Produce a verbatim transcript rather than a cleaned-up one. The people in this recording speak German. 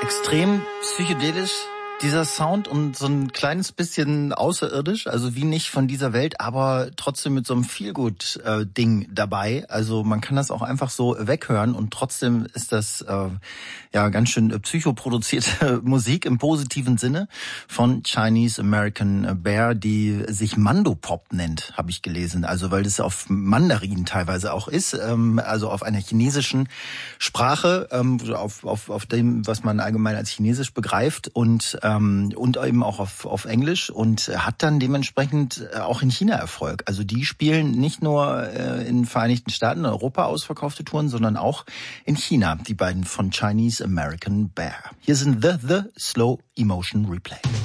Extrem psychedelisch, dieser Sound, und so ein kleines bisschen außerirdisch, also wie nicht von dieser Welt, aber trotzdem mit so einem Feelgood-Ding dabei. Also man kann das auch einfach so weghören und trotzdem ist das äh, ja ganz schön psychoproduzierte Musik im positiven Sinne von Chinese American Bear, die sich Mandopop nennt, habe ich gelesen. Also weil das auf Mandarin teilweise auch ist, ähm, also auf einer chinesischen Sprache, ähm, auf, auf, auf dem, was man allgemein als Chinesisch begreift, und ähm, und eben auch auf, auf Englisch, und hat dann dementsprechend auch in China Erfolg. Also die spielen nicht nur äh, in den Vereinigten Staaten, in Europa ausverkaufte Touren, sondern auch in China, die beiden von Chinese American Bear. Hier sind The The Slow Emotion Replay.